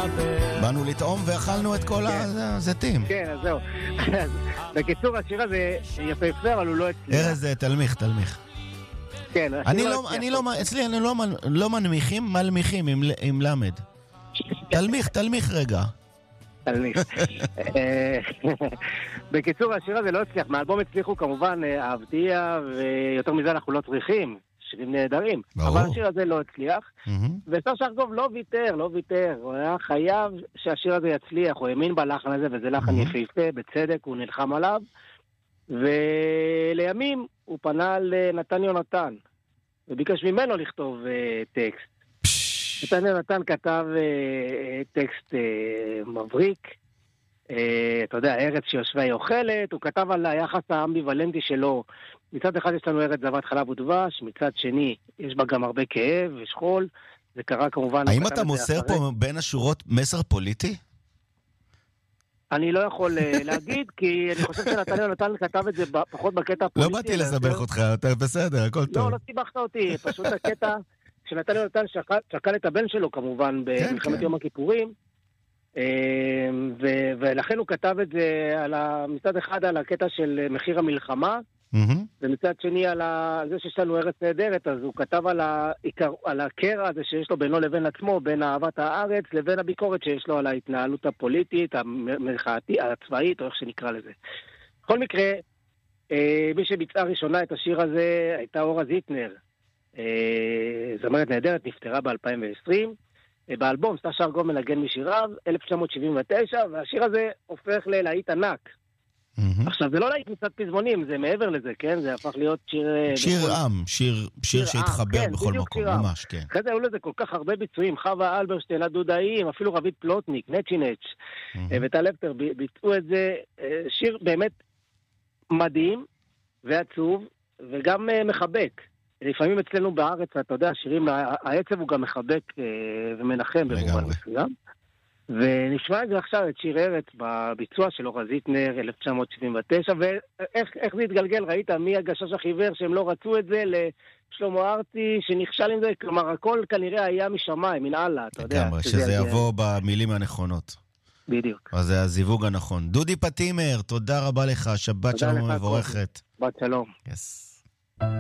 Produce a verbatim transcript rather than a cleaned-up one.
באנו לטעום ואכלנו את כל הזיתים. כן, אז זהו. בקיצור, השיר הזה יפהפה, אבל הוא לא הצליח. ארז, תלמיך, תלמיך. כן, אני לא, אני לא, אצלי אני לא, לא מנמיכים, מלמיכים עם, עם למד. תלמיך, תלמיך רגע. תלמיך. בקיצור, השיר הזה לא הצליח. מהאלבום הצליחו כמובן אהבתיה, ויותר מזה אנחנו לא צריכים. שירים נהדרים. אבל השיר הזה לא הצליח. ושאשא ארגוב לא ויתר, לא ויתר. הוא היה חייב שהשיר הזה יצליח. הוא האמין בלחן הזה, וזה לחן יפהפה, בצדק, הוא נלחם עליו. ולימים הוא פנה לנתן יונתן, וביקש ממנו לכתוב uh, טקסט. נתן יונתן כתב uh, טקסט uh, מבריק, uh, אתה יודע, ארץ שיושבי אוכלת, הוא כתב על היחס האמביוולנטי שלו. מצד אחד יש לנו ארץ זבת חלב ודבש, מצד שני יש בה גם הרבה כאב ושכול. זה קרה כמובן... האם אתה מוסר פה בין השורות מסר פוליטי? אני לא יכול להגיד, כי אני חושב שנתן יונתן כתב את זה פחות בקטע הפוליטי. לא באתי לסבך אותך, אתה בסדר, הכל טוב. לא, לא סיבכת אותי, פשוט הקטע שנתן יונתן שקל את הבן שלו כמובן במלחמת יום הכיפורים, ולכן הוא כתב את זה מצד אחד על הקטע של מחיר המלחמה, ומצד שני על זה שיש לנו ארץ נהדרת, אז הוא כתב על הקרע הזה שיש לו בינו לבין עצמו, בין אהבת הארץ לבין הביקורת שיש לו על ההתנהלות הפוליטית, המחאתית, הצבאית, או איך שנקרא לזה. בכל מקרה, מי שביצעה ראשונה את השיר הזה הייתה אורה זיטנר, זמרת נהדרת, נפטרה ב-אלפיים ועשרים, באלבום סאשא ארגוב מנגן משיריו, אלף תשע מאות שבעים ותשע, והשיר הזה הופך ללהיט ענק. Mm-hmm. עכשיו, זה לא להיט מצד פזמונים, זה מעבר לזה, כן? זה הפך להיות שיר... שיר בכל... עם, שיר, שיר שהתחבר כן, בכל מקום, ממש, כן. אחרי זה היו לזה כל כך הרבה ביצועים, חווה אלברשטיין, הדודאים, אפילו רבית פלוטניק, נצ'י נץ' mm-hmm. וטל אפטר ביצעו את זה, שיר באמת מדהים ועצוב, וגם מחבק. לפעמים אצלנו בארץ, אתה יודע, שירים, העצב הוא גם מחבק ומנחם במובן מסוים. ונשמע את זה עכשיו, את שיר ארץ, בביצוע של אורה זיטנר, אלף תשע מאות שבעים ותשע, ואיך זה התגלגל, ראית מי הגשש החיוור שהם לא רצו את זה, לשלמה ארצי שנכשל עם זה, כלומר הכל כנראה היה משמיים, מן אללה, אתה יודע. לגמרי, שזה יבוא במילים הנכונות. בדיוק. אז זה הזיווג הנכון. דודי פטימר, תודה רבה לך, שבת שלום ומבורכת. שבת שלום. יס.